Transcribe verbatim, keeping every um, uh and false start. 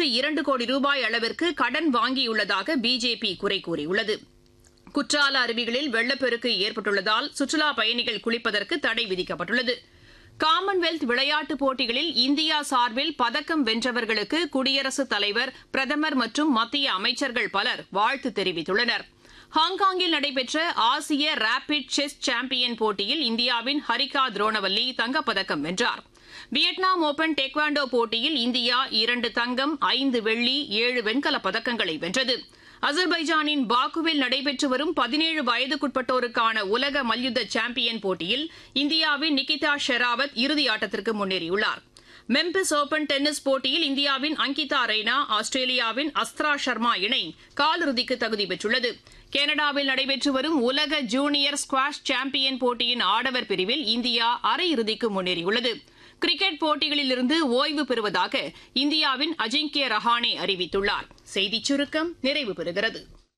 இருநூற்று இரண்டு கோடி ரூபாய் அளவிற்கு கடன் வாங்கியுள்ளதாக பிஜேபி குறை கூறியுள்ளது. குற்றால அருவிகளில் வெள்ளப்பெருக்கு ஏற்பட்டுள்ளதால் சுற்றுலாப் பயணிகள் குளிப்பதற்கு தடை விதிக்கப்பட்டுள்ளது. காமன்வெல்த் விளையாட்டுப் போட்டிகளில் இந்தியா சார்பில் பதக்கம் வென்றவர்களுக்கு குடியரசுத் தலைவர், பிரதமர் மற்றும் மத்திய அமைச்சர்கள் பலர் வாழ்த்து தெரிவித்துள்ளனர். ஹாங்காங்கில் நடைபெற்ற ஆசிய ரேபிட் செஸ் சாம்பியன் போட்டியில் இந்தியாவின் ஹரிகா துரோணவல்லி தங்கப்பதக்கம் வென்றார். வியட்நாம் ஓபன் டேக்வாண்டோ போட்டியில் இந்தியா இரண்டு தங்கம், ஐந்து வெள்ளி, ஏழு வெண்கலப் பதக்கங்களை வென்றது. அசர்பைஜானின் பாக்குவில் நடைபெற்று வரும் பதினேழு வயதுக்குட்பட்டோருக்கான உலக மல்யுத்த சாம்பியன் போட்டியில் இந்தியாவின் நிகிதா ஷெராவத் இறுதியாட்டத்திற்கு முன்னேறியுள்ளார். மெம்பிஸ் ஓபன் டென்னிஸ் போட்டியில் இந்தியாவின் அங்கிதா ரெய்னா, ஆஸ்திரேலியாவின் அஸ்த்ரா சர்மா இணை காலிறுதிக்கு தகுதி பெற்றுள்ளது. கனடாவில் நடைபெற்று வரும் உலக ஜூனியர் ஸ்குவாஷ் சாம்பியன் போட்டியின் ஆடவர் பிரிவில் இந்தியா அரையிறுதிக்கு முன்னேறியுள்ளது. கிரிக்கெட் போட்டிகளிலிருந்து ஓய்வு பெறுவதாக இந்தியாவின் அஜிங்கிய ரஹானே அறிவித்துள்ளார். செய்திச் சுருக்கம் நிறைவு பெறுகிறது.